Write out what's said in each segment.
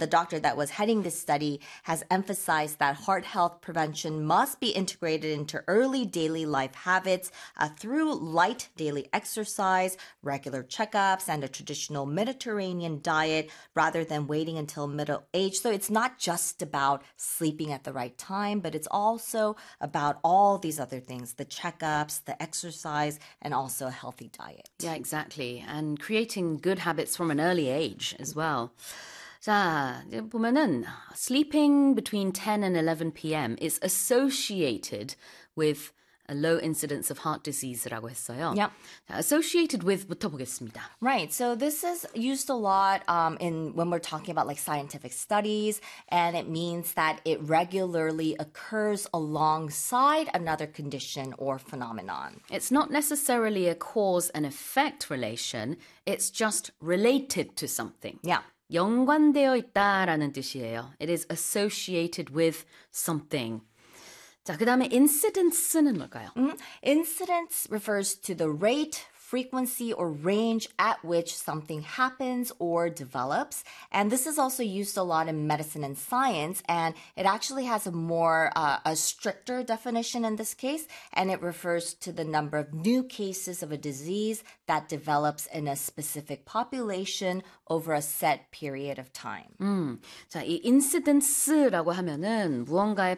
the doctor that was heading this study has emphasized that heart health prevention must be integrated into early daily life habits through light daily exercise, regular checkups, and a traditional Mediterranean diet rather than waiting until middle age. So it's not just about sleeping at the right time, but it's also about all these other things, the checkups, the exercise, and also a healthy diet. Yeah, exactly. And creating good habits from an early age as well. 자, 이제 보면은 sleeping between 10 and 11 p.m. is associated with a low incidence of heart disease라고 했어요. Yep. 자, associated with부터 보겠습니다. Right. So this is used a lot in when we're talking about like scientific studies, and it means that it regularly occurs alongside another condition or phenomenon. It's not necessarily a cause and effect relation. It's just related to something. Yeah. 연관되어 있다라는 뜻이에요. It is associated with something. 자, 그 다음에 incidence는 뭘까요? Incidence refers to the rate, frequency, or range at which something happens or develops. And this is also used a lot in medicine and science. And it actually has a stricter definition in this case. And it refers to the number of new cases of a disease that develops in a specific population over a set period of time. 자, 이 incidence라고 하면은 무언가의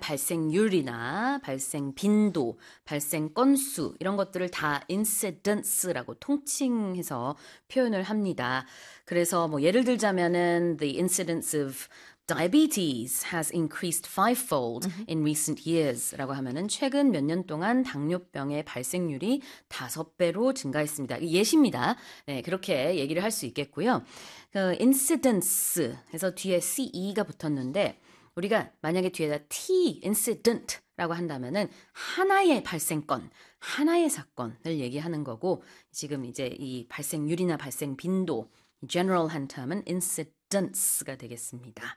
발생률이나 발생 빈도, 발생 건수 이런 것들을 다 incidence라고 통칭해서 표현을 합니다. 그래서 뭐 예를 들자면은 the incidence of diabetes has increased fivefold in recent years라고 하면은 최근 몇 년 동안 당뇨병의 발생률이 5배로 증가했습니다. 예시입니다. 네, 그렇게 얘기를 할 수 있겠고요. 그 incidence 해서 뒤에 CE가 붙었는데 우리가 만약에 뒤에다 T incident라고 한다면은 하나의 발생건, 하나의 사건을 얘기하는 거고 지금 이제 이 발생률이나 발생 빈도, general한 term은 incidence가 되겠습니다.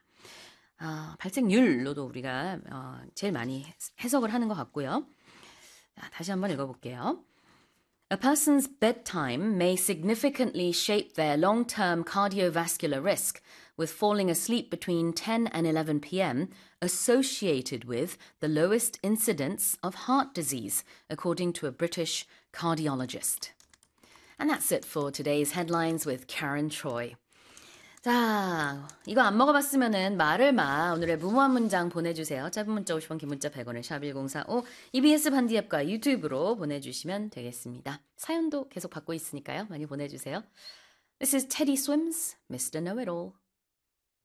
발생률로도 우리가 제일 많이 해석을 하는 것 같고요. 자, 다시 한번 읽어볼게요. A person's bedtime may significantly shape their long-term cardiovascular risk, with falling asleep between 10 and 11 p.m. associated with the lowest incidence of heart disease, according to a British cardiologist. And that's it for today's headlines with Karen Troy. 자, 이거 안 먹어봤으면은 말을 마. 오늘의 무모한 문장 보내주세요. 짧은 문자 50원, 긴 문자 100원의 샵1045 EBS 반디 앱과 유튜브로 보내주시면 되겠습니다. 사연도 계속 받고 있으니까요. 많이 보내주세요. This is Teddy Swims, Mr. Know-It-All.